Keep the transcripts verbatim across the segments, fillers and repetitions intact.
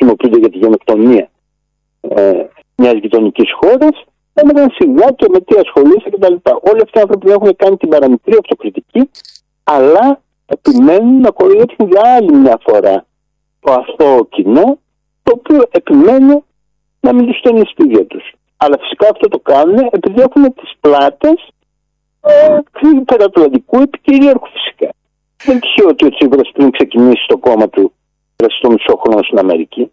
χρησιμοποιούνται για τη γενοκτονία ε, μιας γειτονικής χώρας, έμεναν σιγά και με τι ασχολείσαι κτλ. Όλοι αυτοί οι άνθρωποι έχουν κάνει την παραμικρή αυτοκριτική, αλλά επιμένουν να κοροϊδέψουν για άλλη μια φορά το αθώο κοινό, το οποίο επιμένει να μην τους στέλνει σπίτια τους. Αλλά φυσικά αυτό το κάνουν επειδή έχουν τις πλάτες ε, υπερατλαντικού επικυρίαρχου φυσικά. Δεν τυχαίο ότι ο Τσίπρας πριν ξεκινήσει το κόμμα του στο μισό χρόνο στην Αμερική.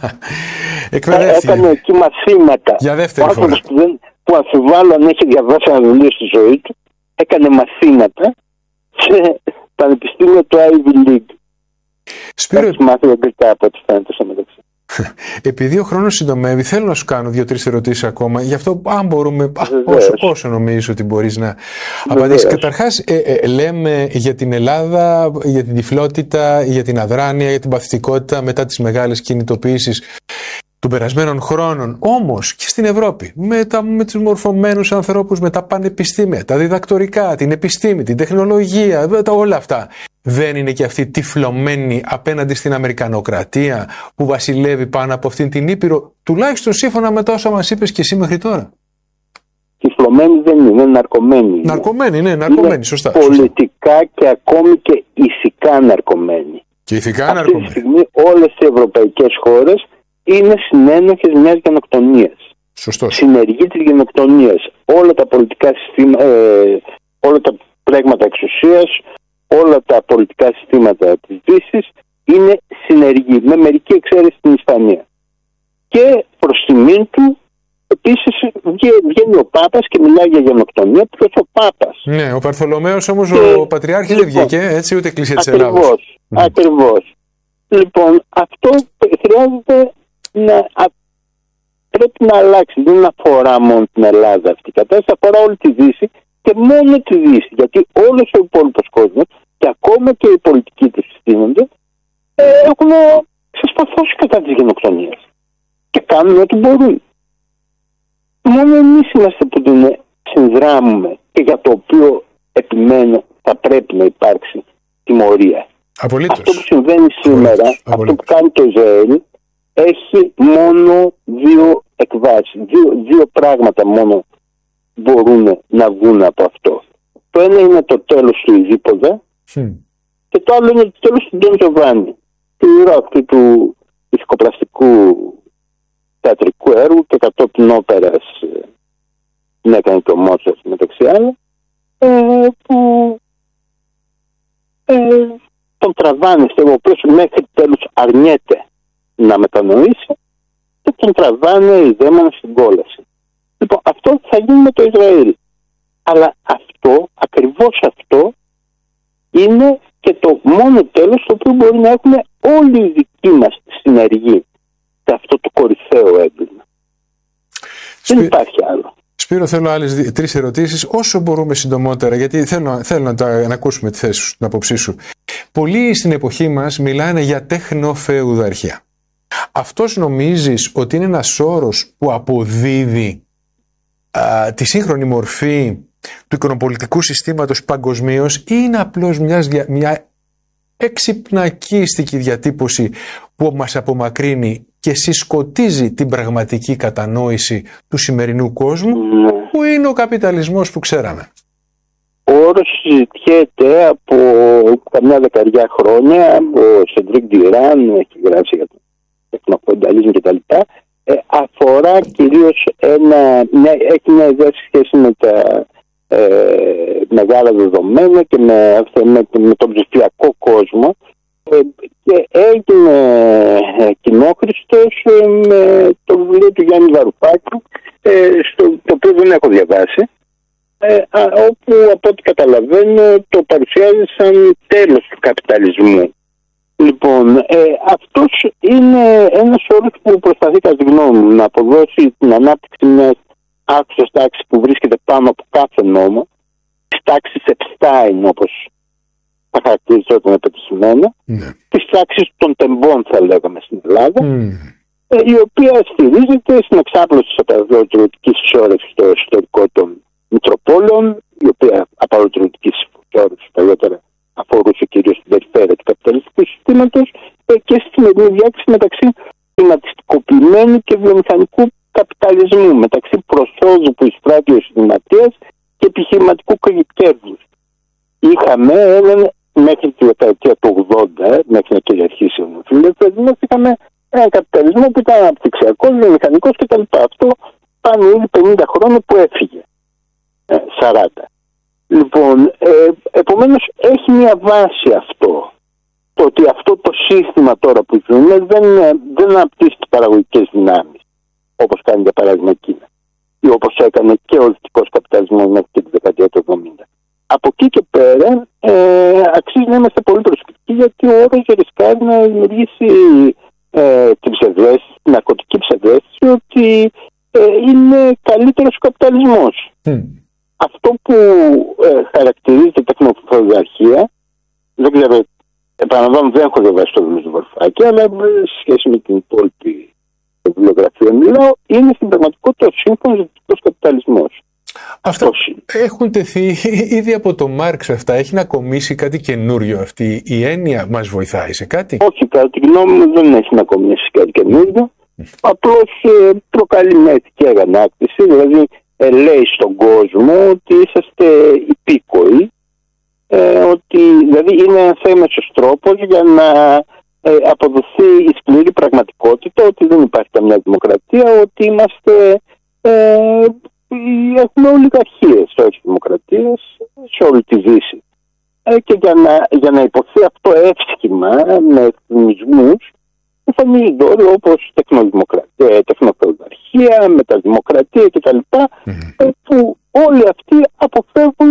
Έκανε εκεί μαθήματα. Για δεύτερη ο φορά. Που, δεν, που αμφιβάλλω αν έχει διαβάσει ένα βιβλίο στη ζωή του, έκανε μαθήματα σε πανεπιστήμιο του Ivy League. Σπύρο, έχει μάθει αγγλικά από ό,τι φαίνεται στο μεταξύ. Επειδή ο χρόνος συντομεύει, θέλω να σου κάνω δύο-τρεις ερωτήσεις ακόμα. Γι' αυτό, αν μπορούμε, όσο, όσο νομίζεις ότι μπορείς να απαντήσεις. Καταρχάς, ε, ε, λέμε για την Ελλάδα, για την τυφλότητα, για την αδράνεια, για την παθητικότητα μετά τις μεγάλες κινητοποιήσεις των περασμένων χρόνων. Όμως και στην Ευρώπη, με, τα, με τους μορφωμένους ανθρώπους, με τα πανεπιστήμια, τα διδακτορικά, την επιστήμη, την τεχνολογία, τα, όλα αυτά. Δεν είναι και αυτή τυφλωμένη απέναντι στην Αμερικανοκρατία που βασιλεύει πάνω από αυτήν την Ήπειρο, τουλάχιστον σύμφωνα με τα όσα μας είπες και εσύ μέχρι τώρα? Τυφλωμένη δεν είναι, είναι ναρκωμένη. Ναρκωμένη, ναι, ναρκωμένη, είναι σωστά. Πολιτικά σωστά. Και ακόμη και ηθικά ναρκωμένη. Και ηθικά αυτή ναρκωμένη. Αυτή τη στιγμή όλες οι ευρωπαϊκές χώρες είναι συνένοχες μιας γενοκτονίας. Σωστός. Συνεργεί της γενοκτονίας. Όλα τα πολιτικά συστήματα, ε, όλα τα πλέγματα εξουσίας, όλα τα πολιτικά συστήματα της Δύσης είναι συνεργοί, με μερική εξαίρεση στην Ισπανία. Και προς τιμήν του επίσης βγαίνει ο Πάπας και μιλάει για γενοκτονία. Ποιος ο Πάπας? Ναι, ο Παρθολομαίος όμως, και... ο Πατριάρχης λοιπόν, δεν βγήκε έτσι, ούτε Εκκλησία της Ελλάδας. Ακριβώς, mm. ακριβώς. Λοιπόν, αυτό χρειάζεται να πρέπει να αλλάξει. Δεν αφορά μόνο την Ελλάδα αυτή η κατάσταση, αφορά όλη τη Δύση και μόνο τη Δύση. Γιατί όλος ο υπόλοιπος κόσμος και ακόμα και οι πολιτικοί του συστήνονται ε, έχουν ξεσπαθώσει κατά της γενοκτονίας και κάνουν ό,τι μπορούν. Μόνο εμείς είμαστε που την συνδράμουμε και για το οποίο επιμένω θα πρέπει να υπάρξει τιμωρία. Απολύτως. Αυτό που συμβαίνει σήμερα, Απολύτως. αυτό Απολύτως. που κάνει το Ισραήλ, έχει μόνο δύο εκβάσεις. Δύο, δύο πράγματα μόνο μπορούν να βγουν από αυτό. Το ένα είναι το τέλος του Ιδίποδα mm. και το άλλο είναι το τέλος του Ντον Τζοβάνι, του ήρωα αυτού του ηθικοπλαστικού θεατρικού έργου και κατόπιν όπερας την έκανε και ο Μότσαρτ μεταξύ άλλων, ε, που ε, τον τραβάνε, ο οποίος μέχρι τέλους αρνιέται να μετανοήσει και τον τραβάνε οι δαίμονες στην κόλαση. Λοιπόν, αυτό θα γίνει με το Ισραήλ. Αλλά αυτό, ακριβώς αυτό, είναι και το μόνο τέλος το οποίο μπορεί να έχουμε όλοι οι δικοί μας συνεργοί σε αυτό το κορυφαίο έγκλημα. Σπύ... Δεν υπάρχει άλλο. Σπύρο, θέλω άλλες δι... τρεις ερωτήσεις, όσο μπορούμε συντομότερα, γιατί θέλω, θέλω να, τα, να ακούσουμε τη θέση σου, την απόψή σου. Πολλοί στην εποχή μας μιλάνε για τεχνοφεουδαρχία. Αυτός νομίζεις ότι είναι ένας όρος που αποδίδει α, τη σύγχρονη μορφή του οικονομοπολιτικού συστήματος παγκοσμίως ή είναι απλώς μιας, μια εξυπνακίστικη διατύπωση που μας απομακρύνει και συσκοτίζει την πραγματική κατανόηση του σημερινού κόσμου, ναι. που είναι ο καπιταλισμός που ξέραμε? Ο όρος συζητιέται από καμιά δεκαριά χρόνια. Ο Σεντρίκ Ντιράν έχει γράψει για τον τεχνοκαπιταλισμό κτλ. Ε, αφορά κυρίως ένα, μια, έχει μια ιδέα σχέση με τα ε, μεγάλα δεδομένα και με, με, με τον ψηφιακό κόσμο. Ε, και έγινε ε, κοινόχρηστος ε, με το βιβλίο του Γιάννη Βαρουφάκη, ε, στο, το οποίο δεν έχω διαβάσει, ε, α, όπου από ό,τι καταλαβαίνω το παρουσιάζει σαν τέλος του καπιταλισμού. Λοιπόν, ε, αυτός είναι ένας όρος που προσπαθεί, κατά τη γνώμη μου, να αποδώσει την ανάπτυξη μιας άκουσας τάξης που βρίσκεται πάνω από κάθε νόμο, της τάξης Επστάιν, όπως θα χαρακτηριζόταν επιτυχημένα, mm. της τάξης των τεμπών, θα λέγαμε στην Ελλάδα, mm. ε, η οποία στηρίζεται στην εξάπλωση της απαλωτριωτικής ισόρρευσης στο εσωτερικό των Μητροπόλεων, η οποία απαλωτριωτικής ισόρρευσης παλιότερα αφορούσε κυρίως την περιφέρεια του καπιταλιστικού συστήματος, ε, και στη σημερινή διάκριση μεταξύ σχηματιστικοποιημένου και βιομηχανικού καπιταλισμού, μεταξύ προσόδου που εισπράττει ο συνδυματίας και επιχειρηματικού κέρδους. Είχαμε έναν, μέχρι τη δεκαετία του ογδόντα, μέχρι να κυριαρχήσει ο φιλελευθερισμός, είχαμε έναν καπιταλισμό που ήταν αναπτυξιακός, βιομηχανικός κτλ. Αυτό πάνε ήδη πενήντα χρόνια που έφυγε. Ε, σαράντα. Λοιπόν, ε, επομένως έχει μια βάση αυτό. Το ότι αυτό το σύστημα τώρα που ζούμε δεν, δεν αναπτύσσει τις παραγωγικές δυνάμεις, όπως κάνει για παράδειγμα Κίνα, ή όπως έκανε και ο δυτικός καπιταλισμός μέχρι και τη δεκαετία του εβδομήντα. Από εκεί και πέρα ε, αξίζει να είμαστε πολύ προσεκτικοί, γιατί ο όρος ρισκάρει να δημιουργήσει ε, την ψευδαίσθηση, την ναρκωτική ψευδαίσθηση ότι ε, είναι καλύτερος ο καπιταλισμός. Mm. Αυτό που ε, χαρακτηρίζει τεχνοφεουδαρχία, δεν ξέρω, επαναλαμβάνω, δεν έχω διαβάσει το Δήμο Βαρουφάκη, αλλά σε σχέση με την υπόλοιπη βιβλιογραφία μιλάω, είναι στην πραγματικότητα ο σύγχρονος δυτικός καπιταλισμός. Αυτά έχουν τεθεί ήδη από το Μάρξ αυτά. Έχει να κομίσει κάτι καινούριο αυτή η έννοια? Μας βοηθάει σε κάτι? Όχι, κατά τη γνώμη μου δεν έχει να κομίσει κάτι καινούριο. Απλώς ε, προκαλεί μια ηθική αγανάκτηση. Δηλαδή ε, λέει στον κόσμο ότι είσαστε υπήκοοι. Ε, ότι δηλαδή είναι ένας έμεσος τρόπος για να ε, αποδοθεί η σκληρή πραγματικότητα ότι δεν υπάρχει καμιά δημοκρατία, ότι είμαστε... Ε, έχουμε ολιγαρχίες, όχι δημοκρατίες, σε όλη τη Δύση. Ε, και για να, για να υποθεί αυτό εύσχημα με εθνισμούς, εμφανίζονται όλοι όπως τεχνοδημοκρατία, τεχνοφεουδαρχία, μεταδημοκρατία κτλ. Mm-hmm. Ε, που όλοι αυτοί αποφεύγουν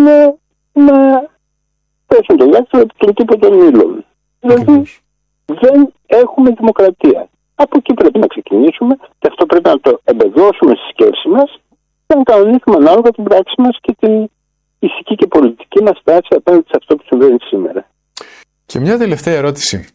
να θέσουν το δάχτυλο επί τον τύπο των ήλων. Δηλαδή δεν έχουμε δημοκρατία. Από εκεί πρέπει να ξεκινήσουμε και αυτό πρέπει να το εμπεδώσουμε στη σκέψη μας και να κανονίσουμε ανάλογα την πράξη μας και την ηθική και πολιτική μας στάση απέναντι σε αυτό που συμβαίνει σήμερα. Και μια τελευταία ερώτηση.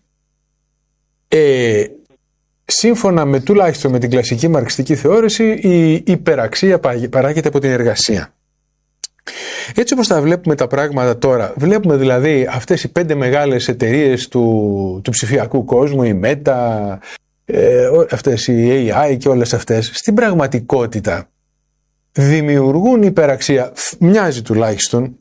Ε, σύμφωνα με τουλάχιστον με την κλασική μαρξιστική θεώρηση, η υπεραξία παράγεται από την εργασία. Έτσι όπως τα βλέπουμε τα πράγματα τώρα, βλέπουμε δηλαδή αυτές οι πέντε μεγάλες εταιρείες του, του ψηφιακού κόσμου, η Meta, ε, αυτές οι έι άι και όλες αυτές, στην πραγματικότητα δημιουργούν υπεραξία, μοιάζει τουλάχιστον,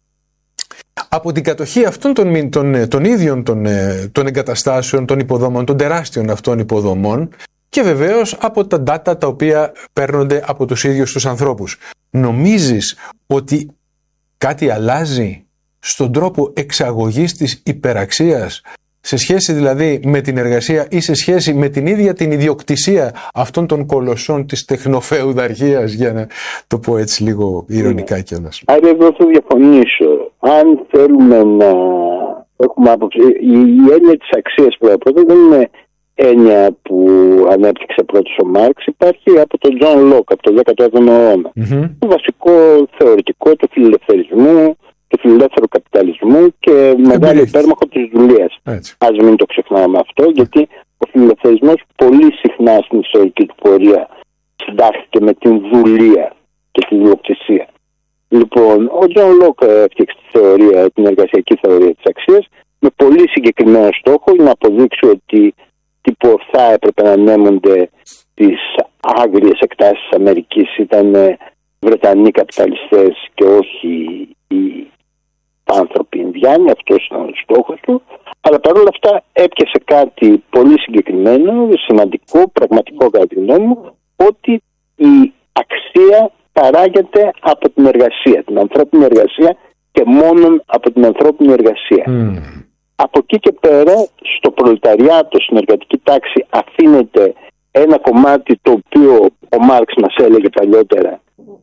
από την κατοχή αυτών των, των, των ίδιων των, των εγκαταστάσεων, των υποδομών, των τεράστιων αυτών υποδομών και βεβαίως από τα data τα οποία παίρνονται από τους ίδιους τους ανθρώπους. Νομίζεις ότι κάτι αλλάζει στον τρόπο εξαγωγής της υπεραξίας, σε σχέση δηλαδή με την εργασία ή σε σχέση με την ίδια την ιδιοκτησία αυτών των κολοσσών της τεχνοφεουδαρχίας, για να το πω έτσι λίγο ηρωνικά κιόλας? Άρα εδώ θα διαφωνήσω. Αν θέλουμε να έχουμε άποψη, η, η έννοια της αξίας πρώτα δεν είναι έννοια που ανέπτυξε πρώτος ο Μάρξ, υπάρχει από τον Τζον Λοκ, από τον δέκατο έβδομο αιώνα. Mm-hmm. Το βασικό θεωρητικό του φιλελευθερισμού, του φιλελεύθερου καπιταλισμού και μεγάλο υπέρμαχο της δουλείας. Ας μην το ξεχνάμε αυτό, γιατί ο φιλελευθερισμός πολύ συχνά στην ιστορική του πορεία συντάχθηκε με την δουλεία και την ιδιοκτησία. Λοιπόν, ο Τζον Λοκ έφτιαξε τη θεωρία, την εργασιακή θεωρία της αξίας με πολύ συγκεκριμένο στόχο να αποδείξει ότι τύπου ορθά έπρεπε να ανέμονται τις άγριες εκτάσεις της Αμερικής ήταν Βρετανοί καπιταλιστές και όχι οι άνθρωποι Ινδιάνοι. Αυτός ήταν ο στόχος του. Αλλά παρόλα αυτά έπιασε κάτι πολύ συγκεκριμένο, σημαντικό, πραγματικό κατά τη γνώμη μου, ότι η αξία παράγεται από την εργασία, την ανθρώπινη εργασία και μόνον από την ανθρώπινη εργασία. Mm. Από εκεί και πέρα στο προλεταριάτο, στην εργατική τάξη αφήνεται ένα κομμάτι το οποίο ο Μάρξ μας έλεγε παλιότερα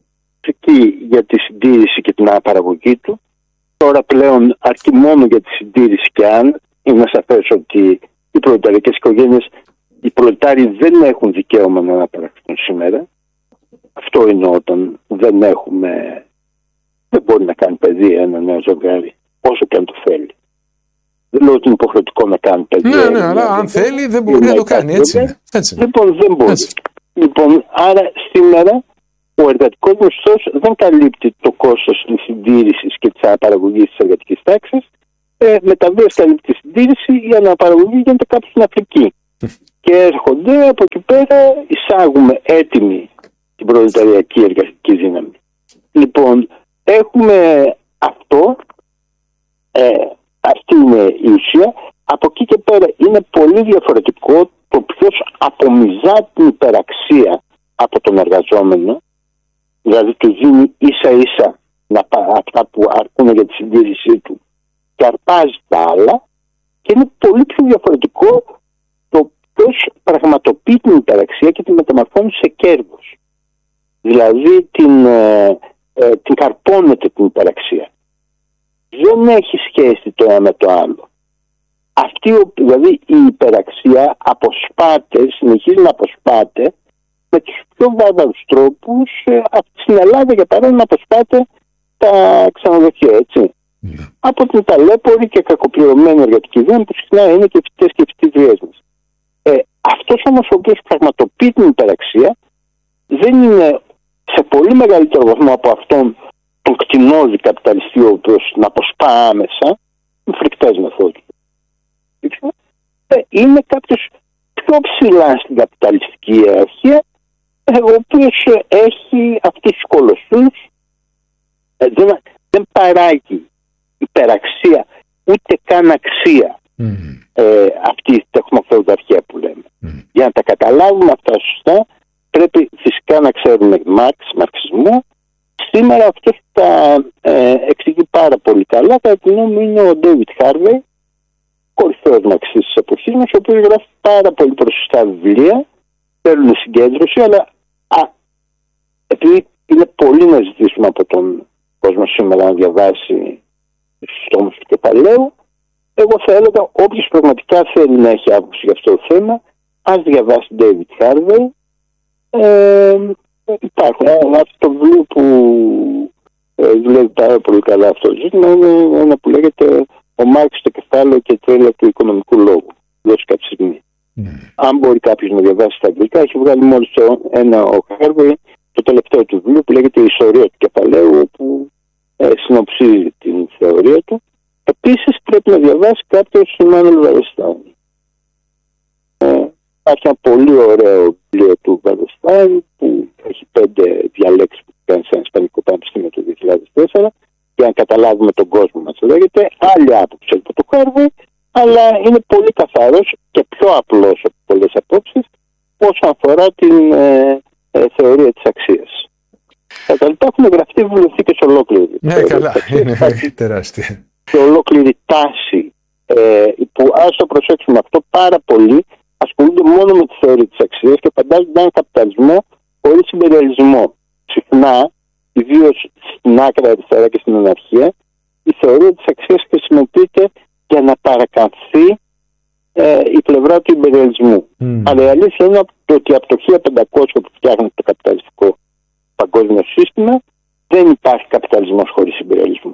εκεί για τη συντήρηση και την αναπαραγωγή του. Τώρα πλέον αρκεί μόνο για τη συντήρηση και αν είναι σαφές ότι οι προλεταρικές οικογένειες, οι προλετάριοι δεν έχουν δικαίωμα να αναπαραχθούν σήμερα. Αυτό είναι όταν δεν έχουμε, δεν μπορεί να κάνει παιδί ένα νέο ζευγάρι όσο και αν το θέλει. Δεν λέω ότι είναι υποχρεωτικό να κάνει παιδί. Ναι, ναι, αλλά αν θέλει δεν μπορεί να το κάνει. Έτσι είναι. Έτσι. Λοιπόν, δεν μπορεί. Έτσι. Λοιπόν, άρα σήμερα ο εργατικός μισθός δεν καλύπτει το κόστος της συντήρησης και της αναπαραγωγής της εργατικής τάξης. Ε, με τα βίας καλύπτει τη συντήρηση, η αναπαραγωγή γίνεται κάπου στην Αφρική. Και έρχονται από εκεί πέρα, εισάγουμε έτοιμη την προλεταριακή εργατική δύναμη. Λοιπόν, έχουμε αυτό, ε, αυτή είναι η ουσία. Από εκεί και πέρα είναι πολύ διαφορετικό το ποιος απομυζά την υπεραξία από τον εργαζόμενο, δηλαδή του δίνει ίσα ίσα να, αυτά που αρκούν για τη συντήρησή του και αρπάζει τα άλλα, και είναι πολύ πιο διαφορετικό το ποιος πραγματοποιεί την υπεραξία και την μεταμορφώνει σε κέρδος. Δηλαδή την, ε, ε, την καρπώνεται την υπεραξία. Δεν έχει σχέση το ένα με το άλλο. Αυτή, δηλαδή η υπεραξία αποσπάται, συνεχίζει να αποσπάται με τους πιο βάρβαρους τρόπους. Ε, στην Ελλάδα για παράδειγμα αποσπάται τα ξενοδοχεία, έτσι. Yeah. Από την ταλέπορη και κακοπληρωμένη εργατική δύναμη που συχνά είναι και φοιτητές και φοιτήτριές μας. Ε, αυτός όμως ο οποίος πραγματοποιεί την υπεραξία δεν είναι σε πολύ μεγαλύτερο βαθμό από αυτόν τον κτηνώδη καπιταλιστή ο οποίος να αποσπά άμεσα με φρικτές μεθόδους. Ε, είναι κάποιος πιο ψηλά στην καπιταλιστική ιεραρχία, ε, ο οποίος έχει αυτούς τους κολοσσούς, ε, δεν, δεν παράγει υπεραξία ούτε καν αξία mm. ε, αυτή η τεχνοφεουδαρχία που λέμε. Mm. Για να τα καταλάβουμε αυτά σωστά πρέπει φυσικά να ξέρουμε Μάρξ, μαρξισμό. Σήμερα αυτός τα ε, εξηγεί πάρα πολύ καλά. Κατά τη γνώμη μου είναι ο Ντέιβιτ Χάρβεϊ, κορυφαίος μαρξιστής της εποχής μας, ο οποίος γράφει πάρα πολύ προσεκτικά βιβλία, θέλουν συγκέντρωση, αλλά α, επειδή είναι πολύ να ζητήσουμε από τον κόσμο σήμερα να διαβάσει στους τόμους του κεφαλαίου, εγώ θα έλεγα όποιος πραγματικά θέλει να έχει άποψη για αυτό το θέμα, ας διαβάσει David Harvey. Ε, υπάρχουν. Αυτό το βιβλίο που ε, δουλεύει πάρα πολύ καλά αυτό το ζήτημα είναι ένα που λέγεται «Ο Μάρξ στο κεφάλαιο και τρέλα του οικονομικού λόγου». Δώσει κάποια στιγμή. Mm. Αν μπορεί κάποιος να διαβάσει τα αγγλικά, έχει βγάλει μόλις ένα ο Harvey, το τελευταίο του βιβλίο που λέγεται «Η ιστορία του κεφαλαίου», όπου ε, συνοψίζει την θεωρία του. Επίσης πρέπει να διαβάσει κάποιος Ιμάνουελ Βαρδεστάιν. Ε, Υπάρχει ένα πολύ ωραίο βιβλίο του Βαρδεστάιν που έχει πέντε διαλέξεις που κάνει σε ένα ισπανικό πανεπιστήμιο το δύο χιλιάδες τέσσερα για να καταλάβουμε τον κόσμο μας. Λέγεται άλλη άποψη από το Χάρβεϊ, αλλά είναι πολύ καθαρός και πιο απλός από πολλές απόψεις όσον αφορά την ε, ε, θεωρία της αξίας. Κατά λοιπά έχουν γραφτεί βιβλιοθήκες ολόκληρη. Ναι, καλά, είναι τεράστια. Και ολόκληρη τάση ε, που ας το προσέξουμε αυτό πάρα πολύ, ασχολούνται μόνο με τη θεωρία της αξίας και φαντάζονται έναν καπιταλισμό χωρίς συμπεριαλισμό. Συχνά, ιδίως στην άκρα αριστερά και στην αναρχία, η θεωρία της αξίας χρησιμοποιείται για να παρακαμφθεί ε, η πλευρά του υπεριαλισμού. Mm. Αλλά η αλήθεια είναι ότι από το χίλια πεντακόσια που φτιάχνεται το καπιταλιστικό παγκόσμιο σύστημα δεν υπάρχει καπιταλισμός χωρίς υπεριαλισμό.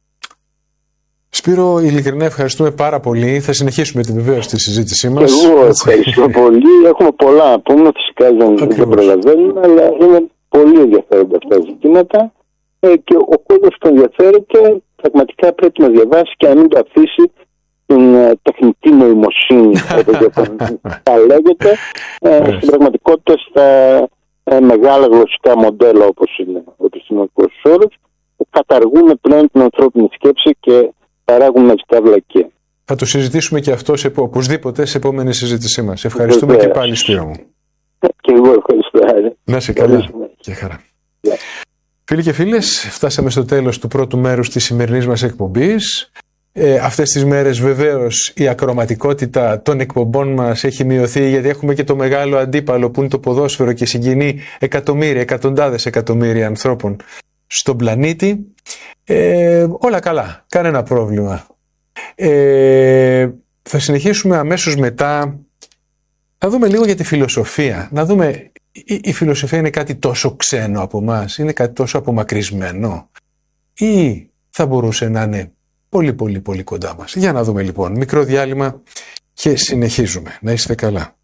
Σπύρο, ειλικρινά ευχαριστούμε πάρα πολύ. Θα συνεχίσουμε τη βεβαίως τη συζήτησή μας. Και εγώ ευχαριστώ πολύ. Έχουμε πολλά να πούμε. Φυσικά δεν, δεν προλαβαίνουμε, αλλά είναι πολύ ενδιαφέροντα αυτά τα ζητήματα. Ε, και ο κόσμος που ενδιαφέρεται πραγματικά πρέπει να διαβάσει και να μην το αφήσει την ε, τεχνητή νοημοσύνη, όπως τα λέγεται, ε, στην πραγματικότητα στα ε, μεγάλα γλωσσικά μοντέλα όπως είναι ο επιστημονικός όρος, που καταργούν πλέον την ανθρώπινη σκέψη και παράγουν μαζικά βλακεία. Θα το συζητήσουμε και αυτό σε, οπωσδήποτε σε επόμενη συζήτησή μας. Ευχαριστούμε Βεβαίως. Και πάλι, Σπύρο μου. Και εγώ ευχαριστώ. Να είσαι καλά και χαρά. Yeah. Φίλοι και φίλες, φτάσαμε στο τέλος του πρώτου μέρους της σημερινής μας εκπομπής. Ε, αυτές τις μέρες βεβαίως η ακροματικότητα των εκπομπών μας έχει μειωθεί, γιατί έχουμε και το μεγάλο αντίπαλο που είναι το ποδόσφαιρο και συγκινεί εκατομμύρια, εκατοντάδες εκατομμύρια ανθρώπων στον πλανήτη. Ε, όλα καλά, κανένα πρόβλημα. Ε, θα συνεχίσουμε αμέσως μετά. Να δούμε λίγο για τη φιλοσοφία. Να δούμε, η, η φιλοσοφία είναι κάτι τόσο ξένο από μας, είναι κάτι τόσο απομακρυσμένο, ή θα μπορούσε να είναι πολύ πολύ πολύ κοντά μας. Για να δούμε λοιπόν. Μικρό διάλειμμα και συνεχίζουμε. Να είστε καλά.